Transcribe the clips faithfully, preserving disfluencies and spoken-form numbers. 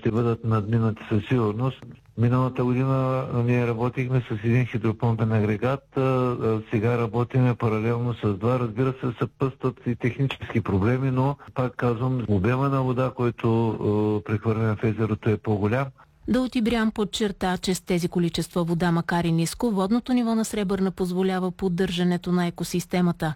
ще бъдат надминати със сигурност. Миналата година ние работихме с един хидропомпен агрегат, сега работиме паралелно с два. Разбира се, съпъстват и технически проблеми, но пак казвам, обема на вода, който прехвърляме в езерото, е по-голям. Долти Брян подчерта, че с тези количества вода, макар и ниско, водното ниво на Сребърна позволява поддържането на екосистемата.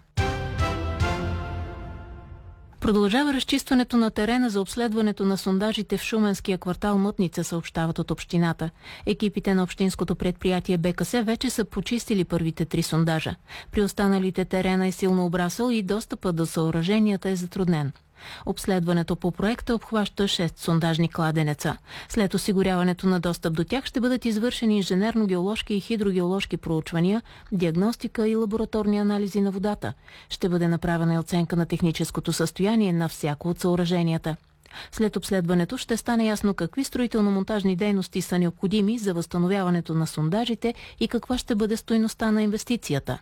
Продължава разчистването на терена за обследването на сондажите в шуменския квартал Мътница, съобщават от общината. Екипите на общинското предприятие БКС вече са почистили първите три сондажа. При останалите терена е силно обрасъл и достъпът до съоръженията е затруднен. Обследването по проекта обхваща шест сондажни кладенеца. След осигуряването на достъп до тях ще бъдат извършени инженерно-геоложки и хидрогеоложки проучвания, диагностика и лабораторни анализи на водата. Ще бъде направена и оценка на техническото състояние на всяко от съоръженията. След обследването ще стане ясно какви строително-монтажни дейности са необходими за възстановяването на сондажите и каква ще бъде стойността на инвестицията.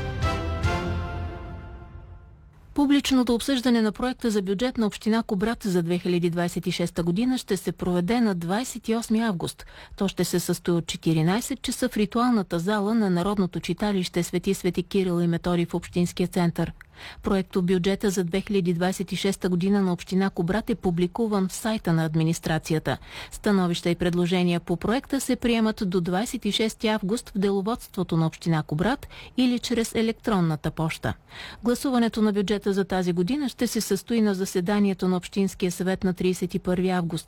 Публичното обсъждане на проекта за бюджет на община Кубрат за две хиляди двадесет и шеста година ще се проведе на двадесет и осми август. То ще се състои от четиринадесет часа в ритуалната зала на Народното читалище Свети Свети Кирил и Методий в общинския център. Проекто бюджета за две хиляди двадесет и шеста година на община Кубрат е публикуван в сайта на администрацията. Становища и предложения по проекта се приемат до двадесет и шести август в деловодството на община Кубрат или чрез електронната поща. Гласуването на бюджета за тази година ще се състои на заседанието на Общинския съвет на тридесет и първи август.